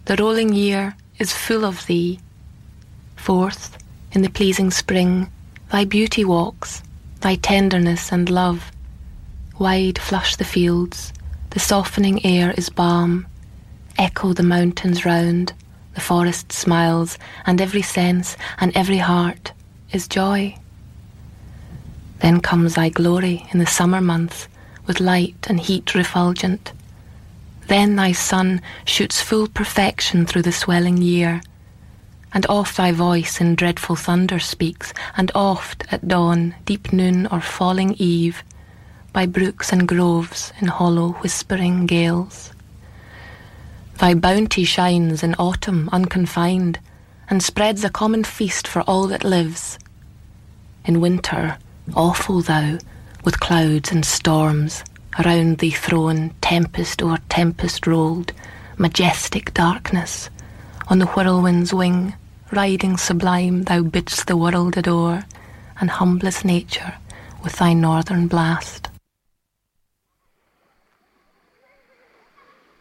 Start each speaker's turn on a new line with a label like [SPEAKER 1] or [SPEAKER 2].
[SPEAKER 1] The rolling year is full of thee. Forth, in the pleasing spring, thy beauty walks, thy tenderness and love. Wide flush the fields, the softening air is balm. Echo the mountains round, the forest smiles, and every sense and every heart is joy. Then comes thy glory in the summer months, with light and heat refulgent. Then thy sun shoots full perfection through the swelling year, and oft thy voice in dreadful thunder speaks, and oft at dawn, deep noon, or falling eve, by brooks and groves in hollow whispering gales. Thy bounty shines in autumn unconfined, and spreads a common feast for all that lives. In winter, awful thou, with clouds and storms, around thee thrown, tempest o'er tempest rolled, majestic darkness, on the whirlwind's wing, riding sublime, thou bidst the world adore, and humblest nature with thy northern blast.